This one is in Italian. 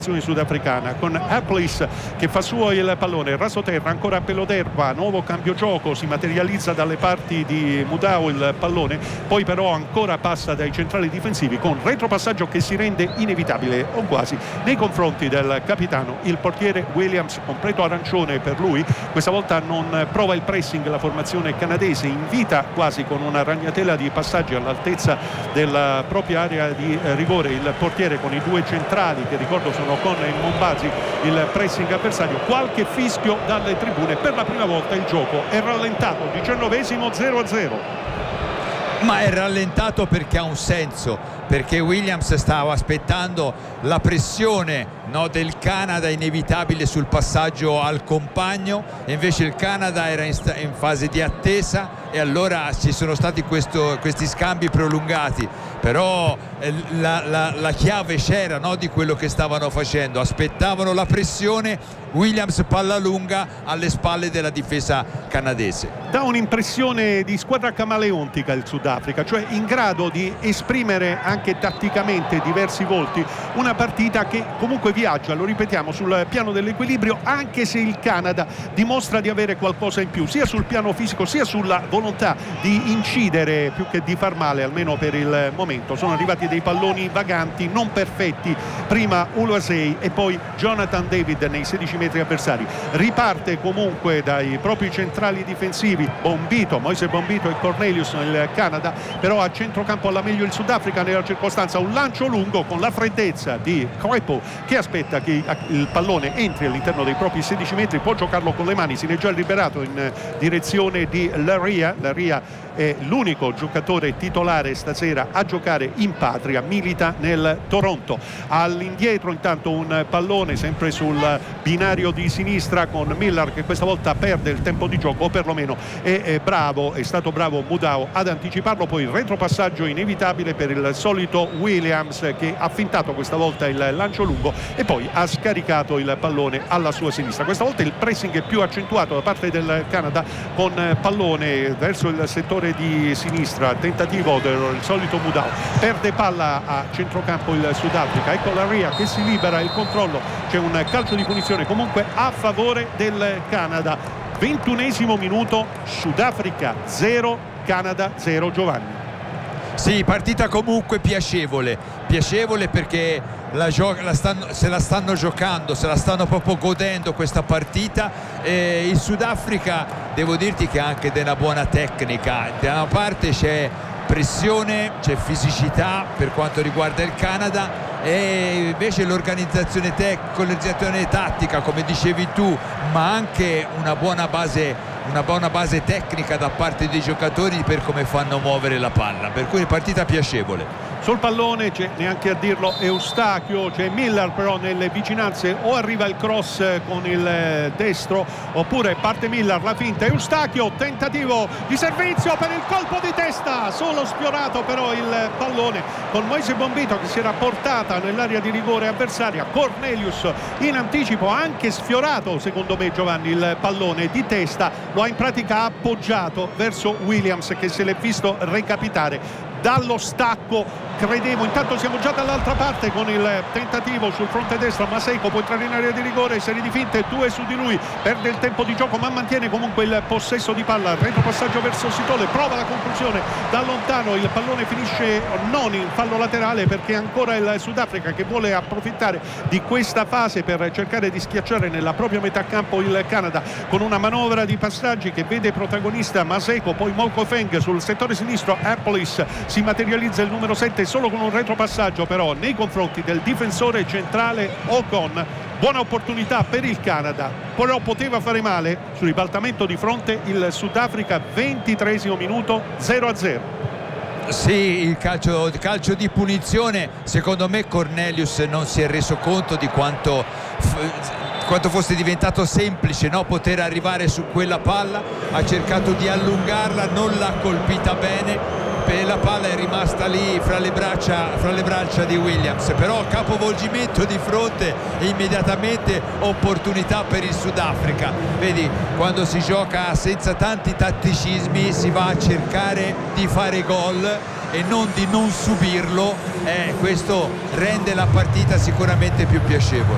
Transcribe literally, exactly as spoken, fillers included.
sudafricana, con Applis che fa suo il pallone, rasoterra, ancora a pelo d'erba, nuovo cambio gioco, si materializza dalle parti di Mudau il pallone, poi però ancora passa dai centrali difensivi con retropassaggio che si rende inevitabile o quasi nei confronti del capitano, il portiere Williams. Completo arancione per lui, questa volta non prova il pressing la formazione canadese, invita quasi con una ragnatela di passaggi all'altezza della propria area di rigore il portiere con i due centrali che ricordo sono con il Mombazi, il pressing avversario, qualche fischio dalle tribune, per la prima volta il gioco è rallentato, diciannovesimo, zero a zero. Ma è rallentato perché ha un senso, perché Williams stava aspettando la pressione, no, del Canada inevitabile sul passaggio al compagno, e invece il Canada era in, sta- in fase di attesa, e allora ci sono stati questo, questi scambi prolungati. Però eh, la, la, la chiave c'era, no, di quello che stavano facendo, aspettavano la pressione, Williams palla lunga alle spalle della difesa canadese. Dà un'impressione di squadra camaleontica il Sudafrica, cioè in grado di esprimere anche tatticamente diversi volti, una partita che comunque viaggia, lo ripetiamo, sul piano dell'equilibrio, anche se il Canada dimostra di avere qualcosa in più, sia sul piano fisico sia sulla volontà di incidere più che di far male, almeno per il momento. Sono arrivati dei palloni vaganti, non perfetti, prima Uluasei e poi Jonathan David nei sedici metri avversari. Riparte comunque dai propri centrali difensivi Bombito, Moise Bombito e Cornelius nel Canada, però a centrocampo alla meglio il Sudafrica nella circostanza, un lancio lungo con la freddezza di Kwepo che aspetta che il pallone entri all'interno dei propri sedici metri, può giocarlo con le mani, si ne è già liberato in direzione di Laria. Laria è l'unico giocatore titolare stasera a giocare in patria, milita nel Toronto. All'indietro intanto un pallone sempre sul binario di sinistra con Miller che questa volta perde il tempo di gioco, o perlomeno è, è bravo, è stato bravo Mudau ad anticiparlo, poi il retropassaggio inevitabile per il solito Williams che ha fintato questa volta il lancio lungo e poi ha scaricato il pallone alla sua sinistra. Questa volta il pressing è più accentuato da parte del Canada con pallone verso il settore di sinistra, tentativo del solito Mudau, perde palla a centrocampo il Sudafrica, ecco la Ria che si libera il controllo, c'è un calcio di punizione comunque a favore del Canada. ventunesimo minuto, Sudafrica zero, Canada zero. Giovanni. Sì, partita comunque piacevole, piacevole perché la gio- la stanno, se la stanno giocando, se la stanno proprio godendo questa partita. E il Sudafrica, devo dirti che ha anche della buona tecnica, da una parte c'è pressione, c'è fisicità per quanto riguarda il Canada, e invece l'organizzazione, tec- l'organizzazione tattica, come dicevi tu, ma anche una buona base una buona base tecnica da parte dei giocatori per come fanno muovere la palla, per cui partita piacevole. Sul pallone c'è, neanche a dirlo, Eustachio, c'è Miller però nelle vicinanze, o arriva il cross con il destro oppure parte Miller, la finta, Eustachio, tentativo di servizio per il colpo di testa, solo sfiorato però il pallone con Moise Bombito che si era portata nell'area di rigore avversaria, Cornelius in anticipo, anche sfiorato secondo me Giovanni il pallone di testa, lo ha in pratica appoggiato verso Williams che se l'è visto recapitare dallo stacco, credevo. Intanto siamo già dall'altra parte con il tentativo sul fronte destro, Maseko può entrare in area di rigore, serie di finte, due su di lui, perde il tempo di gioco ma mantiene comunque il possesso di palla, retropassaggio verso Sitole, prova la conclusione da lontano, il pallone finisce non in fallo laterale perché ancora il Sudafrica che vuole approfittare di questa fase per cercare di schiacciare nella propria metà campo il Canada con una manovra di passaggi che vede protagonista Maseko, poi Mokofeng sul settore sinistro, Applis si materializza il numero sette solo con un retropassaggio però nei confronti del difensore centrale Ocon. Buona opportunità per il Canada, però poteva fare male sul ribaltamento di fronte il Sudafrica, ventitreesimo minuto, zero a zero. Sì, il calcio, il calcio di punizione, secondo me Cornelius non si è reso conto di quanto quanto fosse diventato semplice, no, poter arrivare su quella palla, ha cercato di allungarla, non l'ha colpita bene, la palla è rimasta lì fra le braccia, fra le braccia di Williams, però capovolgimento di fronte e immediatamente opportunità per il Sudafrica. Vedi, quando si gioca senza tanti tatticismi si va a cercare di fare gol e non di non subirlo, eh, questo rende la partita sicuramente più piacevole.